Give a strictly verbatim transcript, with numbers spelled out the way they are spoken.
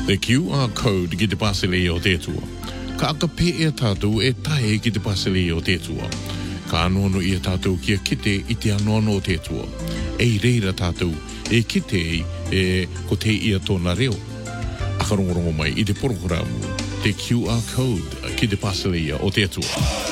The Q R code ki te pasele o te tua. Ka aka pe e tātou e tae ki te pasele o te tua. Ka anono i a tātou kia kite i te anono o te tua. Ei reira tātou e kite e ko te ia tōna reo. Akarongorongo mai i te porokoramu. The Q R code ki te pasele o te tua.